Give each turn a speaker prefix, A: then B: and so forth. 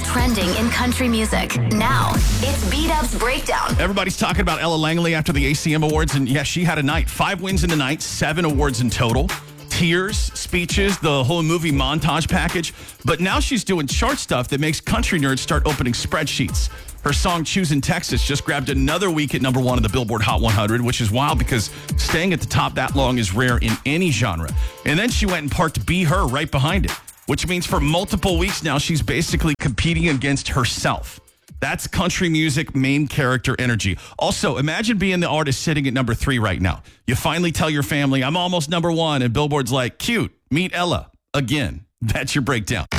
A: trending in country music. Now, it's B-Dub's Breakdown.
B: Everybody's talking about Ella Langley after the ACM Awards, and yeah, she had a night. 5 wins in the night, 7 awards in total. Tears, speeches, the whole movie montage package. But now she's doing chart stuff that makes country nerds start opening spreadsheets. Her song Choosing Texas just grabbed another week at number 1 on the Billboard Hot 100, which is wild because staying at the top that long is rare in any genre. And then she went and parked Be Her right behind it, which means for multiple weeks now, she's basically competing against herself. That's country music main character energy. Also, imagine being the artist sitting at number 3 right now. You finally tell your family, I'm almost number 1, and Billboard's like, cute, meet Ella again. That's your breakdown.